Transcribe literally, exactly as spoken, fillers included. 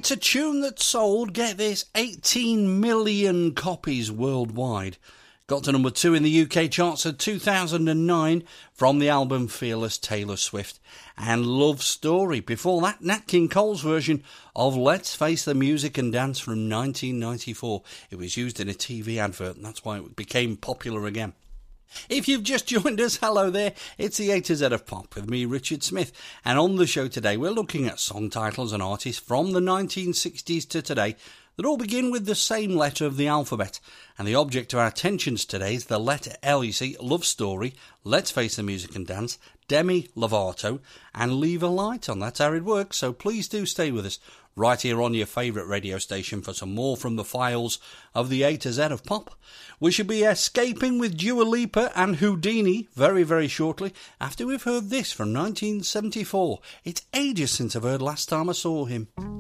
It's a tune that sold, get this, eighteen million copies worldwide. Got to number two in the U K charts in two thousand nine from the album Fearless, Taylor Swift. And Love Story. Before that, Nat King Cole's version of Let's Face the Music and Dance from nineteen ninety-four. It was used in a T V advert, and that's why it became popular again. If you've just joined us, hello there. It's the A to Z of Pop with me, Richard Smith. And on the show today, we're looking at song titles and artists from the nineteen sixties to today that all begin with the same letter of the alphabet. And the object of our attentions today is the letter L. You see, Love Story, Let's Face the Music and Dance, Demi Lovato, and Leave a Light On. That's how it works, so please do stay with us right here on your favourite radio station for some more from the files of the A to Z of Pop. We should be escaping with Dua Lipa and Houdini very, very shortly after we've heard this from nineteen seventy-four. It's ages since I've heard last time I saw him.